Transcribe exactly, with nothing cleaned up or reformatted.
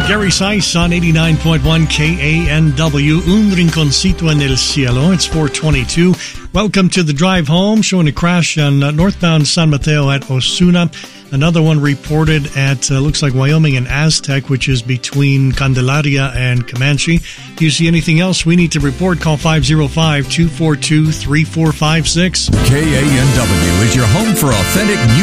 Gary Sice on eighty-nine point one K A N W, Un Rinconcito en el Cielo. It's four twenty-two. Welcome to the drive home, showing a crash on uh, northbound San Mateo at Osuna. Another one reported at, uh, looks like Wyoming and Aztec, which is between Candelaria and Comanche. If you see anything else we need to report, call five oh five, two four two, three four five six. K A N W is your home for authentic